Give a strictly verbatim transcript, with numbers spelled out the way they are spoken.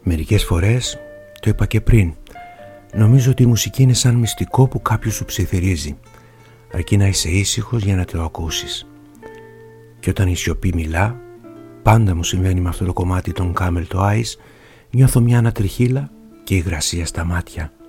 Μερικές φορές, το είπα και πριν, νομίζω ότι η μουσική είναι σαν μυστικό που κάποιος σου ψιθυρίζει, αρκεί να είσαι ήσυχος για να το ακούσεις. Και όταν η σιωπή μιλά, πάντα μου συμβαίνει με αυτό το κομμάτι των Camel to Eyes, νιώθω μια ανατριχύλα και υγρασία στα μάτια.